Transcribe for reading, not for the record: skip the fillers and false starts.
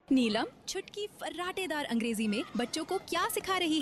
नीलम छुटकी फर्राटेदार अंग्रेजी में बच्चों को क्या सिखा रही है?